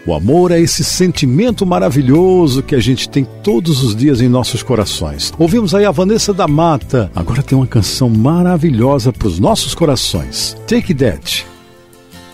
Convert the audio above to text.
O amor é esse sentimento maravilhoso que a gente tem todos os dias em nossos corações. Ouvimos aí a Vanessa da Mata. Agora tem uma canção maravilhosa para os nossos corações. Take That.